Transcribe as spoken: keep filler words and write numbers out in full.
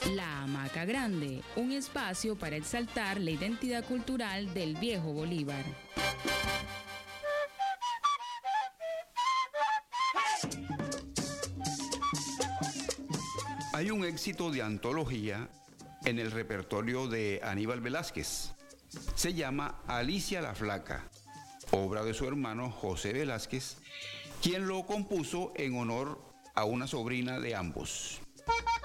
La Hamaca Grande, un espacio para exaltar la identidad cultural del viejo Bolívar. Hay un éxito de antología en el repertorio de Aníbal Velázquez. Se llama Alicia la Flaca, obra de su hermano José Velázquez, quien lo compuso en honor a una sobrina de ambos.